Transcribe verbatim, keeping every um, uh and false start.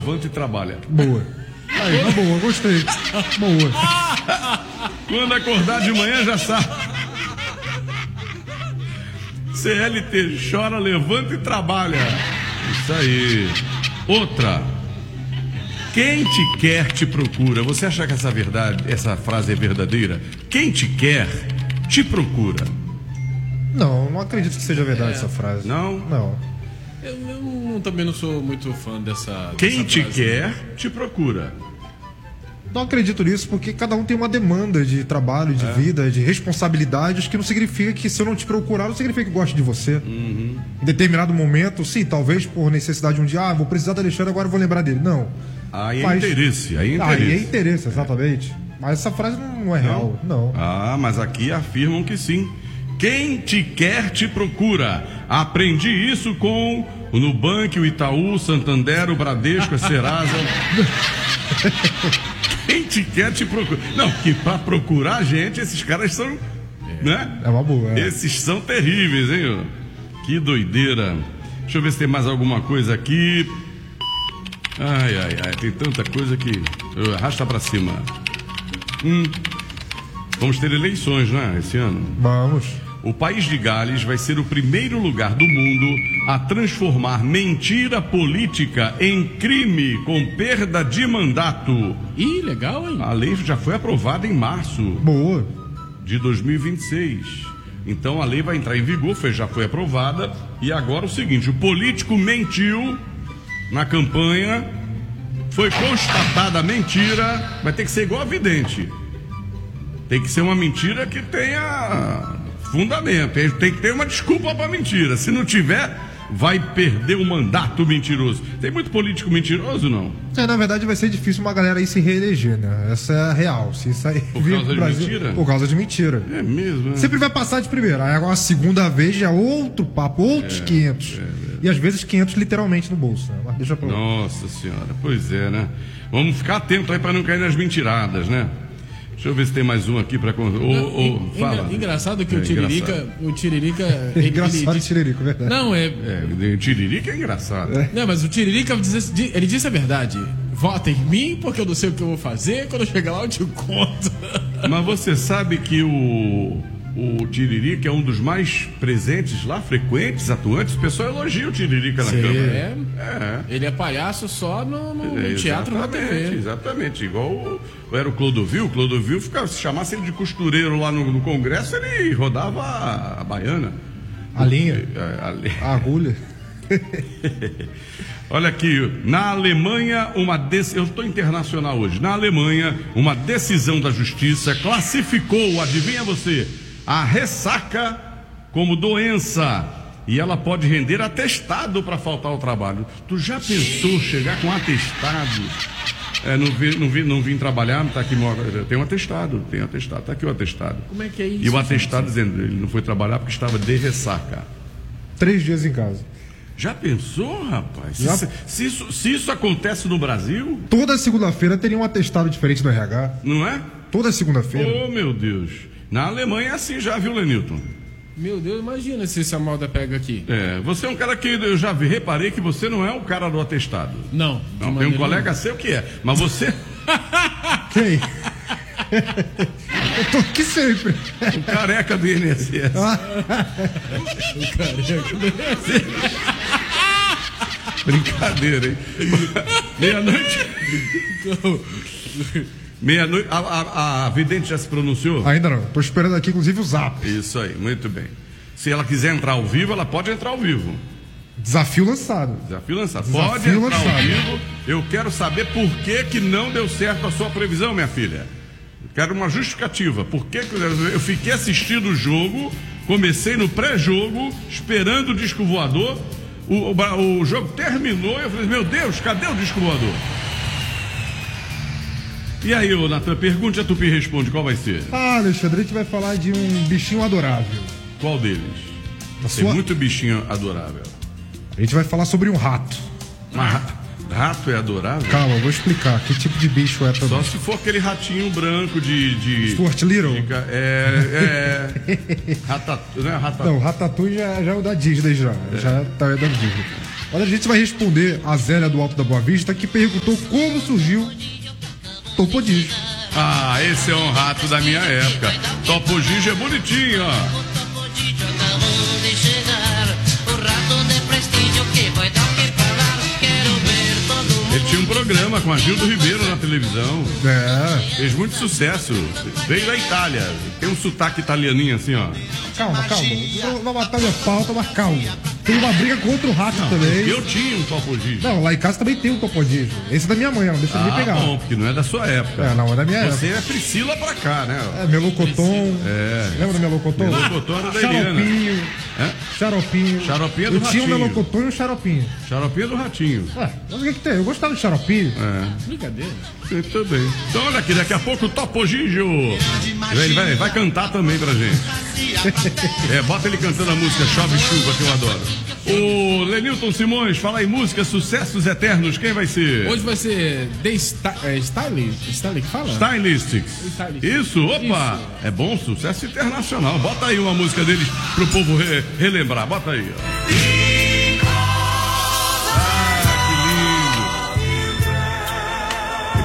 Levanta e trabalha. Boa. Aí, tá boa, gostei. Boa. Quando acordar de manhã já sabe. C L T, chora, levanta e trabalha. Isso aí. Outra. Quem te quer te procura. Você acha que essa verdade, essa frase é verdadeira? Quem te quer te procura. Não, não acredito que seja verdade É. essa frase. Não? Não. Eu, eu não- também não sou muito fã dessa. Quem dessa te frase. quer te procura. Não acredito nisso, porque cada um tem uma demanda de trabalho, de vida, de responsabilidades, que não significa que se eu não te procurar, não significa que eu gosto de você. Uhum. Em determinado momento, sim, talvez por necessidade um dia, ah, vou precisar do Alexandre, agora eu vou lembrar dele. Não. Aí é Mas- interesse, aí é Ah, interesse. e é interesse, exatamente. Mas essa frase não é real, não. Ah, mas aqui afirmam que sim. Quem te quer te procura. Aprendi isso com o Nubank, o Itaú, o Santander, o Bradesco, a Serasa. Quem te quer te procura. Não, que pra procurar a gente, esses caras são, né? É uma boa. É. Esses são terríveis, hein? Ó? Que doideira. Deixa eu ver se tem mais alguma coisa aqui. Ai, ai, ai, tem tanta coisa que... Arrasta pra cima. Hum. Vamos ter eleições, né, esse ano? Vamos. O país de Gales vai ser o primeiro lugar do mundo a transformar mentira política em crime com perda de mandato. Ih, legal, hein? A lei já foi aprovada em março Boa. de dois mil e vinte e seis. Então a lei vai entrar em vigor, foi, já foi aprovada. E agora o seguinte, o político mentiu na campanha, foi constatada a mentira, vai ter que ser igual a vidente. Tem que ser uma mentira que tenha fundamento. Tem que ter uma desculpa para mentira. Se não tiver, vai perder o mandato mentiroso. Tem muito político mentiroso, não? É, na verdade vai ser difícil uma galera aí se reeleger, né? Essa é a real. Se isso aí Por vir causa pro de Brasil, mentira? Por causa de mentira. É mesmo, né? Sempre vai passar de primeira. Aí agora a segunda vez já é outro papo, outros quinhentos. E às vezes quinhentos literalmente no bolso, né? Mas deixa pra lá. Nossa senhora, pois é, né? Vamos ficar atento aí para não cair nas mentiradas, né? Deixa eu ver se tem mais um aqui para... Não, en- Fala. engra- Engraçado que É, o Tiririca. engraçado. O Tiririca. ele- Engraçado ele esse tiririco, é verdade. Não, é. É, o Tiririca é engraçado. Não, mas o Tiririca diz- di- ele disse a verdade. Vota em mim porque eu não sei o que eu vou fazer. Quando eu chegar lá eu te conto. Mas você sabe que o, o Tiririca é um dos mais presentes lá, frequentes, atuantes. O pessoal elogia o Tiririca na Sim. câmera. É. É. Ele é palhaço só no, no- no É, teatro na T exatamente, V. exatamente. Igual o, era o Clodovil. O Clodovil, ficava, se chamasse ele de costureiro lá no, no Congresso, ele rodava a, a baiana. A linha, É, a li- a agulha. Olha aqui, na Alemanha, uma dec... eu estou internacional hoje. Na Alemanha, uma decisão da justiça classificou, adivinha você, a ressaca como doença. E ela pode render atestado para faltar ao trabalho. Tu já pensou chegar com atestado? É, não, vi, não, vi, não vim trabalhar, tá aqui, tem um atestado, tem um atestado, tá aqui o atestado. Como é que é isso? E o atestado dizendo, ele não foi trabalhar porque estava de ressaca. Três dias em casa. Já pensou, rapaz? Se, Já. se- se isso, se isso acontece no Brasil, Toda segunda-feira teria um atestado diferente do R H. não é? Toda segunda-feira. Oh, meu Deus. Na Alemanha é assim já, viu, Lenilton? Meu Deus, imagina se essa malda pega aqui. É, você é um cara que eu já vi, reparei que você não é o cara do atestado. Não. de Não, tem um maneira colega seu que é, mas você Quem? Eu tô aqui sempre. é o careca do I N S S. Brincadeira, hein? Meia-noite. Meia-noite. A, a, a vidente já se pronunciou? Ainda não. Tô esperando aqui, inclusive, o zap. Isso aí, muito bem. Se ela quiser entrar ao vivo, ela pode entrar ao vivo. Desafio lançado. Desafio lançado. Desafio Pode entrar lançado. ao vivo. Eu quero saber por que, que não deu certo a sua previsão, minha filha. Eu quero uma justificativa. Por que, que eu fiquei assistindo o jogo, comecei no pré-jogo, esperando o disco voador. O, o, o jogo terminou e eu falei, meu Deus, cadê o disco voador? E aí, ô Natan, pergunte a Tupi responde, qual vai ser? Ah, Alexandre, a gente vai falar de um bichinho adorável. Qual deles? Na Tem sua... muito bichinho adorável. A gente vai falar sobre um rato. Mas, Rato é adorável? Calma, eu vou explicar que tipo de bicho é Só também. se for aquele ratinho branco de... de Stuart Little? de ca- é... é Ratatouille, né? Ratatouille. Não, Ratatouille já, já é o da Disney já. Já tá da Disney. Olha, a gente vai responder a Zélia do Alto da Boa Vista, que perguntou como surgiu Topodígio. Ah, esse é um rato da minha época. Topogígio é bonitinho, ó. Ele tinha um programa com a Gildo Ribeiro na televisão. É. Fez muito sucesso. Veio da Itália. Tem um sotaque italianinho assim, ó. Calma, calma. Não vai matar minha pauta, mas calma. Tem uma briga com outro rato também. Eu tinha um topogígio. Não, lá em casa também tem um topodígio. Esse é da minha mãe, ela não deixa ninguém Ah, pegar. bom, porque não é da sua época. É, não, é da minha Você época. é Priscila pra cá, né? É, Melocoton. É. Lembra do Melocoton? Melocoton era da Eliana. Xaropinho. É? Xaropinho. Xaropinho é do Eu tinha um Ratinho. Melocoton e um Xaropinho. Xaropinha do Ratinho. É, mas o que que tem? Eu gostava do Xaropinho. É. Brincadeira. Muito bem. Então olha aqui, daqui a pouco o Topogígio. Ele vai, vai cantar também pra gente. É, bota ele cantando a música Chove Chuva, que eu adoro. O Lenilton Simões, fala aí, música Sucessos Eternos, quem vai ser? Hoje vai ser The Sty- é, Styling. Styling que fala? Stylistics. Stylistics. Isso, opa! É bom, sucesso internacional. Bota aí uma música deles pro povo re- relembrar. Bota aí, ó.